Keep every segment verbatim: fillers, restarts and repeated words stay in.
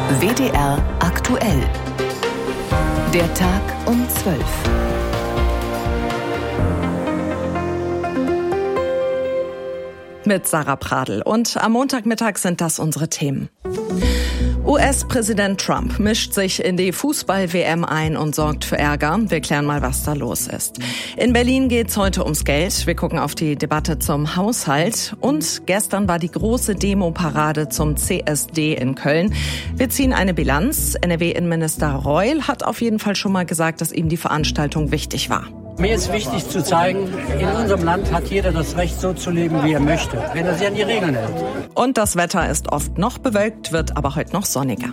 W D R aktuell. Der Tag um zwölf. Mit Sarah Pradl. Und am Montagmittag sind das unsere Themen. U S-Präsident Trump mischt sich in die Fußball-W M ein und sorgt für Ärger. Wir klären mal, was da los ist. In Berlin geht's heute ums Geld. Wir gucken auf die Debatte zum Haushalt. Und gestern war die große Demo-Parade zum C S D in Köln. Wir ziehen eine Bilanz. N R W-Innenminister Reul hat auf jeden Fall schon mal gesagt, dass ihm die Veranstaltung wichtig war. Mir ist wichtig zu zeigen, in unserem Land hat jeder das Recht, so zu leben, wie er möchte, wenn er sich an die Regeln hält. Und das Wetter ist oft noch bewölkt, wird aber heute noch sonniger.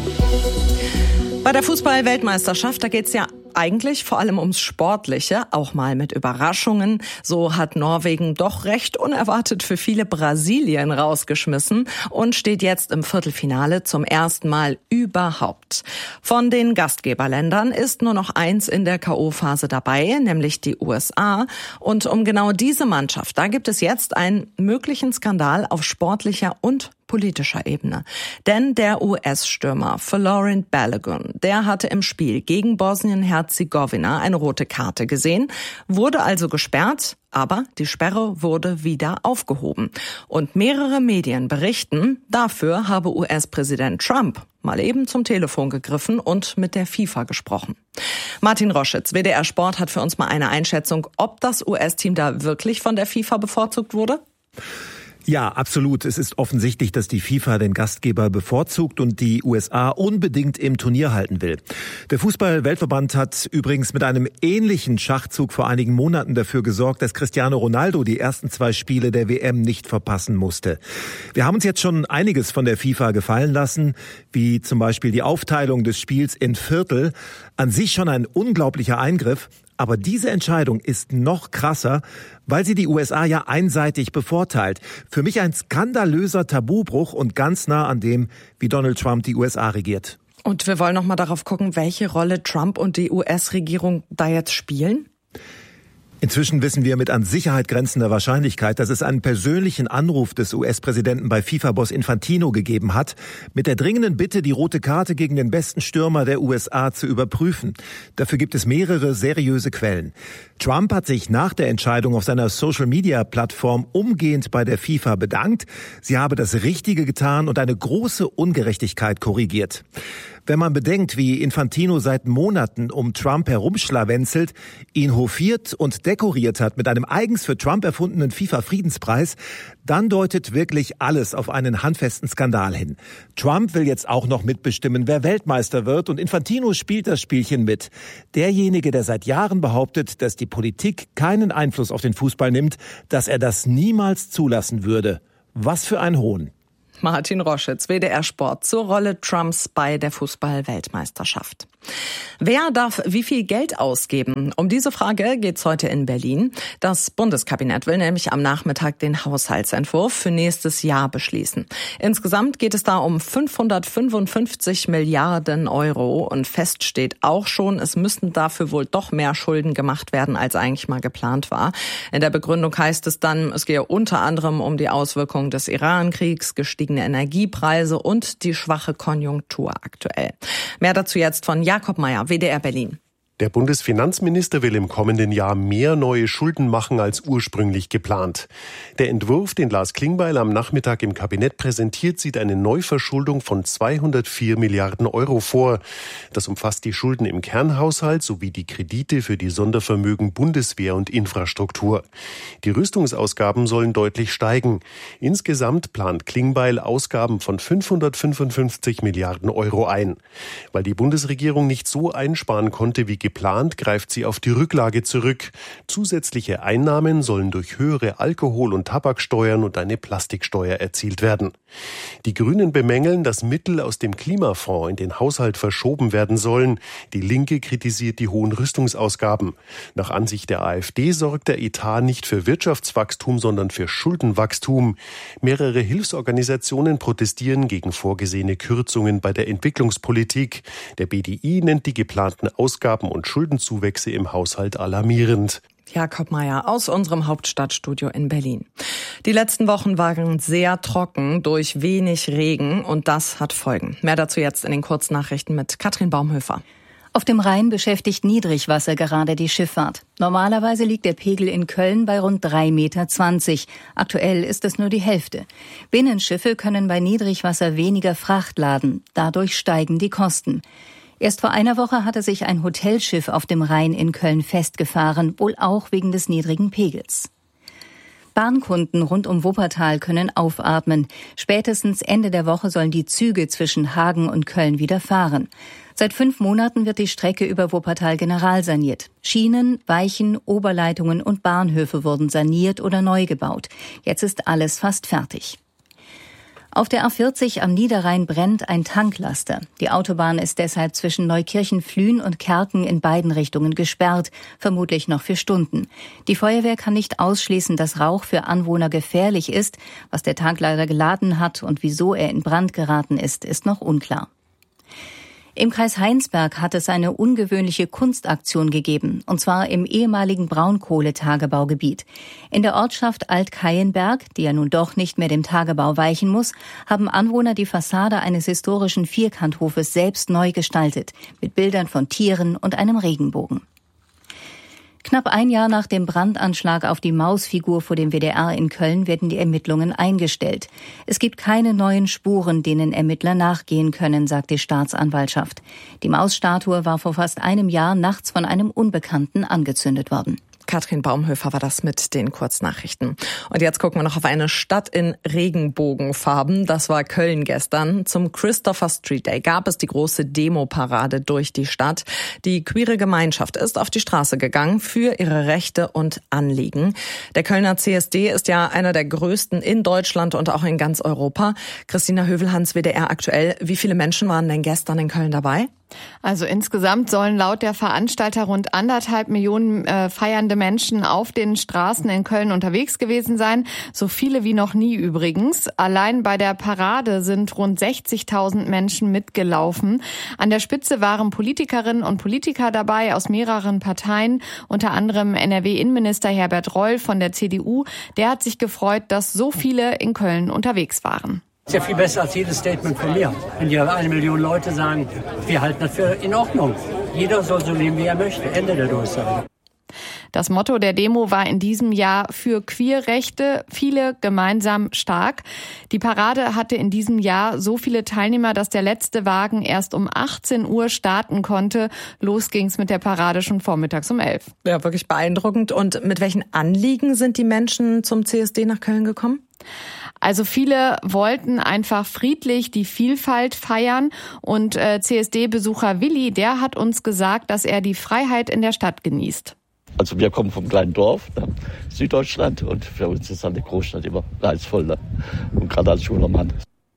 Bei der Fußball-Weltmeisterschaft, da geht's ja eigentlich vor allem ums Sportliche, auch mal mit Überraschungen. So hat Norwegen doch recht unerwartet für viele Brasilien rausgeschmissen und steht jetzt im Viertelfinale zum ersten Mal überhaupt. Von den Gastgeberländern ist nur noch eins in der K O-Phase dabei, nämlich die U S A. Und um genau diese Mannschaft, da gibt es jetzt einen möglichen Skandal auf sportlicher und politischer Ebene. Denn der U S-Stürmer Folarin Balogun, der hatte im Spiel gegen Bosnien-Herzegowina eine rote Karte gesehen, wurde also gesperrt, aber die Sperre wurde wieder aufgehoben. Und mehrere Medien berichten, dafür habe U S-Präsident Trump mal eben zum Telefon gegriffen und mit der FIFA gesprochen. Martin Roschitz, W D R Sport, hat für uns mal eine Einschätzung, ob das U S-Team da wirklich von der FIFA bevorzugt wurde? Ja, absolut. Es ist offensichtlich, dass die FIFA den Gastgeber bevorzugt und die U S A unbedingt im Turnier halten will. Der Fußball-Weltverband hat übrigens mit einem ähnlichen Schachzug vor einigen Monaten dafür gesorgt, dass Cristiano Ronaldo die ersten zwei Spiele der W M nicht verpassen musste. Wir haben uns jetzt schon einiges von der FIFA gefallen lassen, wie zum Beispiel die Aufteilung des Spiels in Viertel. An sich schon ein unglaublicher Eingriff. Aber diese Entscheidung ist noch krasser, weil sie die U S A ja einseitig bevorteilt. Für mich ein skandalöser Tabubruch und ganz nah an dem, wie Donald Trump die U S A regiert. Und wir wollen noch mal darauf gucken, welche Rolle Trump und die U S-Regierung da jetzt spielen? Inzwischen wissen wir mit an Sicherheit grenzender Wahrscheinlichkeit, dass es einen persönlichen Anruf des U S-Präsidenten bei FIFA-Boss Infantino gegeben hat, mit der dringenden Bitte, die rote Karte gegen den besten Stürmer der U S A zu überprüfen. Dafür gibt es mehrere seriöse Quellen. Trump hat sich nach der Entscheidung auf seiner Social-Media-Plattform umgehend bei der FIFA bedankt. Sie habe das Richtige getan und eine große Ungerechtigkeit korrigiert. Wenn man bedenkt, wie Infantino seit Monaten um Trump herumschlawenzelt, ihn hofiert und dekoriert hat mit einem eigens für Trump erfundenen FIFA-Friedenspreis, dann deutet wirklich alles auf einen handfesten Skandal hin. Trump will jetzt auch noch mitbestimmen, wer Weltmeister wird, und Infantino spielt das Spielchen mit. Derjenige, der seit Jahren behauptet, dass die Politik keinen Einfluss auf den Fußball nimmt, dass er das niemals zulassen würde. Was für ein Hohn. Martin Roschitz, W D R Sport, zur Rolle Trumps bei der Fußball-Weltmeisterschaft. Wer darf wie viel Geld ausgeben? Um diese Frage geht's heute in Berlin. Das Bundeskabinett will nämlich am Nachmittag den Haushaltsentwurf für nächstes Jahr beschließen. Insgesamt geht es da um fünfhundertfünfundfünfzig Milliarden Euro. Und fest steht auch schon, es müssten dafür wohl doch mehr Schulden gemacht werden, als eigentlich mal geplant war. In der Begründung heißt es dann, es gehe unter anderem um die Auswirkungen des Iran-Kriegs, gestiegene Energiepreise und die schwache Konjunktur aktuell. Mehr dazu jetzt von Jakob Meyer, W D R Berlin. Der Bundesfinanzminister will im kommenden Jahr mehr neue Schulden machen als ursprünglich geplant. Der Entwurf, den Lars Klingbeil am Nachmittag im Kabinett präsentiert, sieht eine Neuverschuldung von zweihundertvier Milliarden Euro vor. Das umfasst die Schulden im Kernhaushalt sowie die Kredite für die Sondervermögen Bundeswehr und Infrastruktur. Die Rüstungsausgaben sollen deutlich steigen. Insgesamt plant Klingbeil Ausgaben von fünfhundertfünfundfünfzig Milliarden Euro ein. Weil die Bundesregierung nicht so einsparen konnte wie geplant, greift sie auf die Rücklage zurück. Zusätzliche Einnahmen sollen durch höhere Alkohol- und Tabaksteuern und eine Plastiksteuer erzielt werden. Die Grünen bemängeln, dass Mittel aus dem Klimafonds in den Haushalt verschoben werden sollen. Die Linke kritisiert die hohen Rüstungsausgaben. Nach Ansicht der AfD sorgt der Etat nicht für Wirtschaftswachstum, sondern für Schuldenwachstum. Mehrere Hilfsorganisationen protestieren gegen vorgesehene Kürzungen bei der Entwicklungspolitik. Der B D I nennt die geplanten Ausgaben und Schuldenzuwächse im Haushalt alarmierend. Jakob Meier aus unserem Hauptstadtstudio in Berlin. Die letzten Wochen waren sehr trocken durch wenig Regen und das hat Folgen. Mehr dazu jetzt in den Kurznachrichten mit Katrin Baumhöfer. Auf dem Rhein beschäftigt Niedrigwasser gerade die Schifffahrt. Normalerweise liegt der Pegel in Köln bei rund drei Meter zwanzig. Aktuell ist es nur die Hälfte. Binnenschiffe können bei Niedrigwasser weniger Fracht laden. Dadurch steigen die Kosten. Erst vor einer Woche hatte sich ein Hotelschiff auf dem Rhein in Köln festgefahren, wohl auch wegen des niedrigen Pegels. Bahnkunden rund um Wuppertal können aufatmen. Spätestens Ende der Woche sollen die Züge zwischen Hagen und Köln wieder fahren. Seit fünf Monaten wird die Strecke über Wuppertal generalsaniert. Schienen, Weichen, Oberleitungen und Bahnhöfe wurden saniert oder neu gebaut. Jetzt ist alles fast fertig. Auf der A vierzig am Niederrhein brennt ein Tanklaster. Die Autobahn ist deshalb zwischen Neukirchen-Flühen und Kerken in beiden Richtungen gesperrt, vermutlich noch für Stunden. Die Feuerwehr kann nicht ausschließen, dass Rauch für Anwohner gefährlich ist. Was der Tanklaster geladen hat und wieso er in Brand geraten ist, ist noch unklar. Im Kreis Heinsberg hat es eine ungewöhnliche Kunstaktion gegeben, und zwar im ehemaligen Braunkohletagebaugebiet. In der Ortschaft Alt-Keienberg, die ja nun doch nicht mehr dem Tagebau weichen muss, haben Anwohner die Fassade eines historischen Vierkanthofes selbst neu gestaltet, mit Bildern von Tieren und einem Regenbogen. Knapp ein Jahr nach dem Brandanschlag auf die Mausfigur vor dem W D R in Köln werden die Ermittlungen eingestellt. Es gibt keine neuen Spuren, denen Ermittler nachgehen können, sagt die Staatsanwaltschaft. Die Mausstatue war vor fast einem Jahr nachts von einem Unbekannten angezündet worden. Katrin Baumhöfer war das mit den Kurznachrichten. Und jetzt gucken wir noch auf eine Stadt in Regenbogenfarben. Das war Köln gestern. Zum Christopher Street Day gab es die große Demo-Parade durch die Stadt. Die queere Gemeinschaft ist auf die Straße gegangen für ihre Rechte und Anliegen. Der Kölner C S D ist ja einer der größten in Deutschland und auch in ganz Europa. Christina Hövelhans, W D R aktuell. Wie viele Menschen waren denn gestern in Köln dabei? Also insgesamt sollen laut der Veranstalter rund anderthalb Millionen äh, feiernde Menschen auf den Straßen in Köln unterwegs gewesen sein. So viele wie noch nie übrigens. Allein bei der Parade sind rund sechzigtausend Menschen mitgelaufen. An der Spitze waren Politikerinnen und Politiker dabei aus mehreren Parteien, unter anderem N R W-Innenminister Herbert Reul von der C D U. Der hat sich gefreut, dass so viele in Köln unterwegs waren. Das ist ja viel besser als jedes Statement von mir. Wenn ja eine Million Leute sagen, wir halten das für in Ordnung. Jeder soll so leben, wie er möchte. Ende der Durchsage. Das Motto der Demo war in diesem Jahr für Queerrechte, viele gemeinsam stark. Die Parade hatte in diesem Jahr so viele Teilnehmer, dass der letzte Wagen erst um achtzehn Uhr starten konnte. Los ging's mit der Parade schon vormittags um elf. Ja, wirklich beeindruckend. Und mit welchen Anliegen sind die Menschen zum C S D nach Köln gekommen? Also viele wollten einfach friedlich die Vielfalt feiern und äh, C S D-Besucher Willi, der hat uns gesagt, dass er die Freiheit in der Stadt genießt. Also wir kommen vom kleinen Dorf, ne, Süddeutschland, und für uns ist eine Großstadt immer reizvoll, ne? Und gerade als schwuler Mann.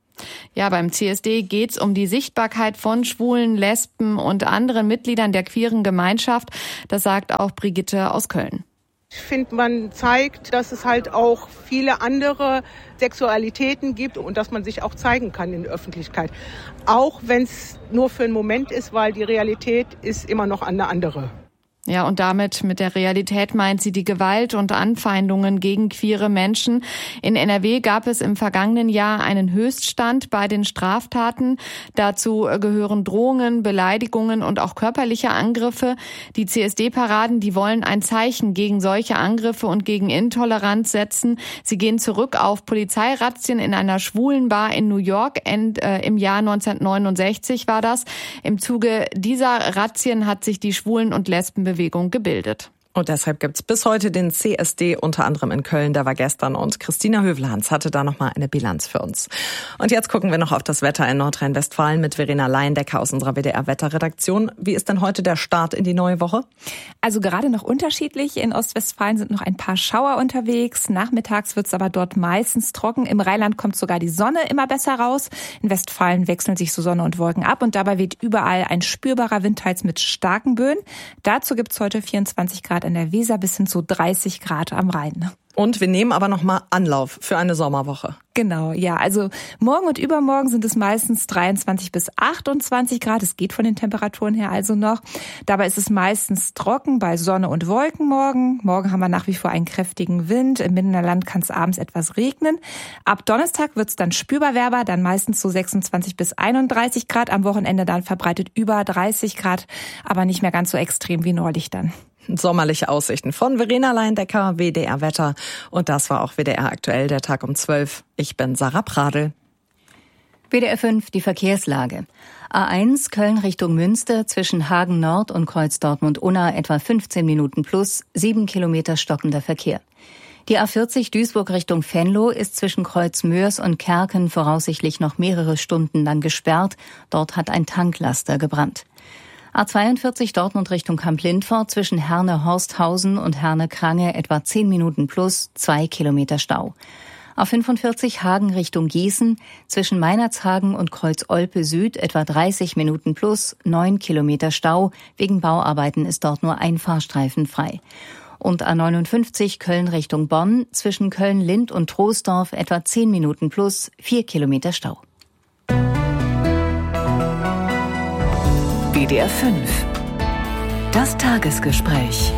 Ja, beim C S D geht's um die Sichtbarkeit von Schwulen, Lesben und anderen Mitgliedern der queeren Gemeinschaft. Das sagt auch Brigitte aus Köln. Ich finde, man zeigt, dass es halt auch viele andere Sexualitäten gibt und dass man sich auch zeigen kann in der Öffentlichkeit. Auch wenn es nur für einen Moment ist, weil die Realität ist immer noch eine andere. Ja, und damit mit der Realität meint sie die Gewalt und Anfeindungen gegen queere Menschen. In N R W gab es im vergangenen Jahr einen Höchststand bei den Straftaten. Dazu gehören Drohungen, Beleidigungen und auch körperliche Angriffe. Die C S D-Paraden, die wollen ein Zeichen gegen solche Angriffe und gegen Intoleranz setzen. Sie gehen zurück auf Polizeirazzien in einer schwulen Bar in New York. End, äh, im Jahr neunzehnhundertneunundsechzig war das. Im Zuge dieser Razzien hat sich die Schwulen- und Lesbenbewegung gebildet. Und deshalb gibt's bis heute den C S D, unter anderem in Köln, der war gestern, und Christina Hövelhans hatte da nochmal eine Bilanz für uns. Und jetzt gucken wir noch auf das Wetter in Nordrhein-Westfalen mit Verena Leindecker aus unserer W D R-Wetterredaktion. Wie ist denn heute der Start in die neue Woche? Also gerade noch unterschiedlich. In Ostwestfalen sind noch ein paar Schauer unterwegs. Nachmittags wird's aber dort meistens trocken. Im Rheinland kommt sogar die Sonne immer besser raus. In Westfalen wechseln sich so Sonne und Wolken ab und dabei weht überall ein spürbarer Wind, teils mit starken Böen. Dazu gibt's heute vierundzwanzig Grad in der Weser bis hin zu dreißig Grad am Rhein. Und wir nehmen aber nochmal Anlauf für eine Sommerwoche. Genau, ja. Also morgen und übermorgen sind es meistens dreiundzwanzig bis achtundzwanzig Grad. Es geht von den Temperaturen her also noch. Dabei ist es meistens trocken bei Sonne und Wolken morgen. Morgen haben wir nach wie vor einen kräftigen Wind. Im Binnenland kann es abends etwas regnen. Ab Donnerstag wird es dann spürbar wärmer, dann meistens so sechsundzwanzig bis einunddreißig Grad. Am Wochenende dann verbreitet über dreißig Grad, aber nicht mehr ganz so extrem wie neulich dann. Sommerliche Aussichten von Verena Leindecker, W D R Wetter. Und das war auch W D R aktuell, der Tag um zwölf. Ich bin Sarah Pradel. W D R fünf, die Verkehrslage. A eins Köln Richtung Münster zwischen Hagen Nord und Kreuz Dortmund-Unna etwa fünfzehn Minuten plus, sieben Kilometer stockender Verkehr. Die A vierzig Duisburg Richtung Venlo ist zwischen Kreuz Mörs und Kerken voraussichtlich noch mehrere Stunden lang gesperrt. Dort hat ein Tanklaster gebrannt. A zweiundvierzig Dortmund Richtung Kamp-Lindfort zwischen Herne-Horsthausen und Herne-Krange etwa zehn Minuten plus, zwei Kilometer Stau. A fünfundvierzig Hagen Richtung Gießen zwischen Meinerzhagen und Kreuz-Olpe Süd etwa dreißig Minuten plus, neun Kilometer Stau. Wegen Bauarbeiten ist dort nur ein Fahrstreifen frei. Und A neunundfünfzig Köln Richtung Bonn zwischen Köln-Lind und Troisdorf etwa zehn Minuten plus, vier Kilometer Stau. W D R fünf. Das Tagesgespräch.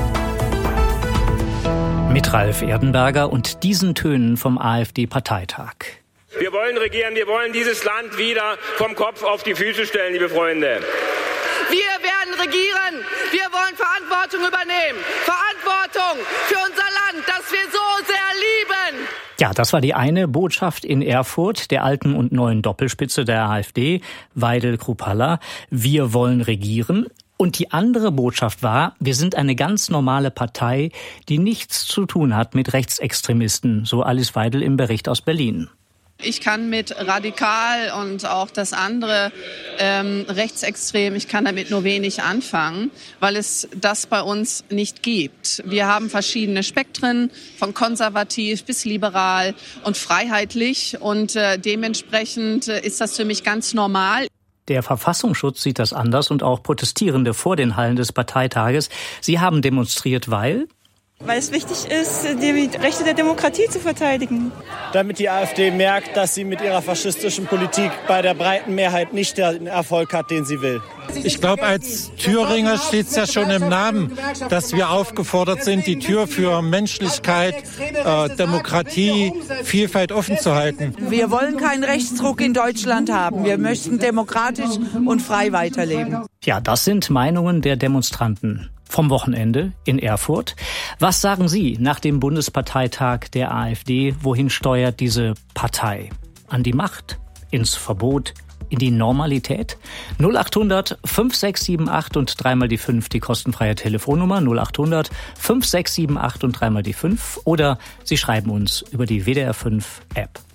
Mit Ralf Erdenberger und diesen Tönen vom AfD-Parteitag. Wir wollen regieren, wir wollen dieses Land wieder vom Kopf auf die Füße stellen, liebe Freunde. Wir werden regieren, wir wollen Verantwortung übernehmen. Verantwortung für unser Land, das wir so sehr lieben. Ja, das war die eine Botschaft in Erfurt, der alten und neuen Doppelspitze der AfD, Weidel-Kruppalla. Wir wollen regieren. Und die andere Botschaft war, wir sind eine ganz normale Partei, die nichts zu tun hat mit Rechtsextremisten, so Alice Weidel im Bericht aus Berlin. Ich kann mit radikal und auch das andere ähm, rechtsextrem, ich kann damit nur wenig anfangen, weil es das bei uns nicht gibt. Wir haben verschiedene Spektren, von konservativ bis liberal und freiheitlich, und äh, dementsprechend äh, ist das für mich ganz normal. Der Verfassungsschutz sieht das anders und auch Protestierende vor den Hallen des Parteitages. Sie haben demonstriert, weil... Weil es wichtig ist, die Rechte der Demokratie zu verteidigen. Damit die AfD merkt, dass sie mit ihrer faschistischen Politik bei der breiten Mehrheit nicht den Erfolg hat, den sie will. Ich glaube, als Thüringer steht es ja schon im Namen, dass wir aufgefordert sind, die Tür für Menschlichkeit, äh, Demokratie, Vielfalt offen zu halten. Wir wollen keinen Rechtsruck in Deutschland haben. Wir möchten demokratisch und frei weiterleben. Ja, das sind Meinungen der Demonstranten vom Wochenende in Erfurt. Was sagen Sie nach dem Bundesparteitag der AfD? Wohin steuert diese Partei? An die Macht? Ins Verbot? In die Normalität? null acht hundert fünf sechs sieben acht und dreimal die fünf, die kostenfreie Telefonnummer null acht hundert fünf sechs sieben acht und dreimal die fünf, oder Sie schreiben uns über die W D R fünf App.